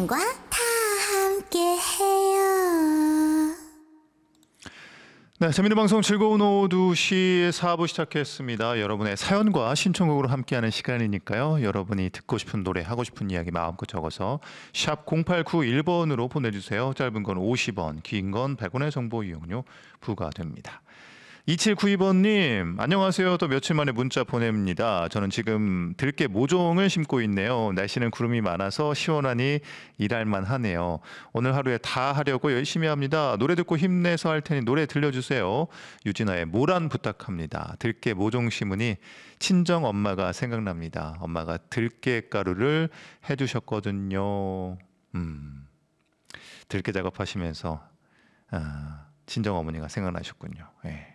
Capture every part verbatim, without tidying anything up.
김혜영과 다 함께 해요. 네, 재미있는 방송 즐거운 오후 두 시 사 부 시작했습니다. 여러분의 사연과 신청곡으로 함께하는 시간이니까요. 여러분이 듣고 싶은 노래, 하고 싶은 이야기 마음껏 적어서 샵 공팔구일 번으로 보내주세요. 짧은 건 오십 원, 긴 건 백 원의 정보 이용료 부과됩니다. 이칠구이 번님 안녕하세요. 또 며칠 만에 문자 보냅니다. 저는 지금 들깨 모종을 심고 있네요. 날씨는 구름이 많아서 시원하니 일할만 하네요. 오늘 하루에 다 하려고 열심히 합니다. 노래 듣고 힘내서 할 테니 노래 들려주세요. 유진아의 모란 부탁합니다. 들깨 모종 심으니 친정 엄마가 생각납니다. 엄마가 들깨 가루를 해주셨거든요. 음, 들깨 작업하시면서 아, 친정 어머니가 생각나셨군요. 예.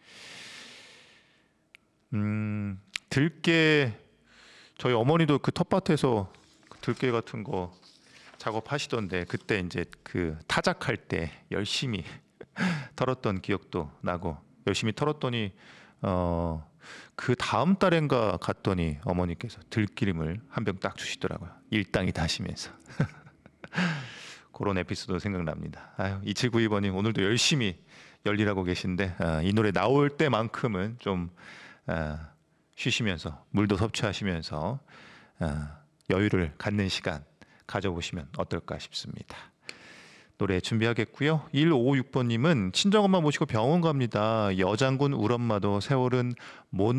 음, 들깨 저희 어머니도 그 텃밭에서 들깨 같은 거 작업하시던데 그때 이제 그 타작할 때 열심히 털었던 기억도 나고 열심히 털었더니 어, 그 다음 달엔가 갔더니 어머니께서 들기름을 한 병 딱 주시더라고요. 일당이다 하시면서 그런 에피소드 생각납니다. 아유, 이칠구이 번님 오늘도 열심히 열일하고 계신데 아, 이 노래 나올 때만큼은 좀 아, 쉬시면서 물도 섭취하시면서 아, 여유를 갖는 시간 가져보시면 어떨까 싶습니다. 노래 준비하겠고요. 일오육 번님은 친정엄마 모시고 병원 갑니다. 여장군 울엄마도 세월은 못